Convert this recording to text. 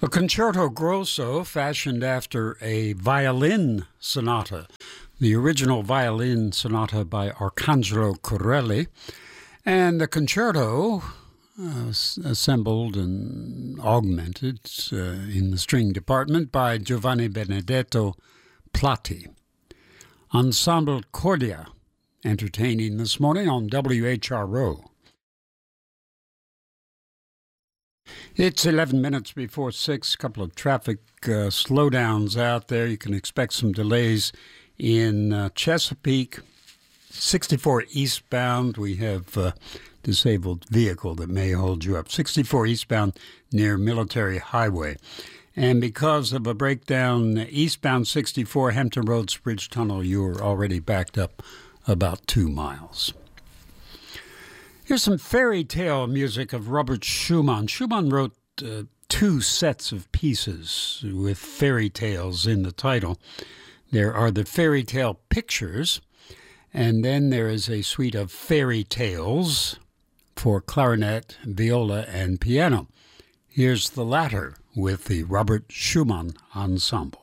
A concerto grosso fashioned after a violin sonata, the original violin sonata by Arcangelo Corelli, and the concerto assembled and augmented in the string department by Giovanni Benedetto Platti. Ensemble Cordia, entertaining this morning on WHRO. It's 11 minutes before 6. A couple of traffic slowdowns out there. You can expect some delays in Chesapeake. 64 eastbound, we have a disabled vehicle that may hold you up. 64 eastbound near Military Highway. And because of a breakdown eastbound 64 Hampton Roads Bridge Tunnel, you're already backed up about 2 miles. Here's some fairy tale music of Robert Schumann. Schumann wrote 2 sets of pieces with fairy tales in the title. There are the fairy tale pictures, and then there is a suite of fairy tales for clarinet, viola, and piano. Here's the latter with the Robert Schumann Ensemble.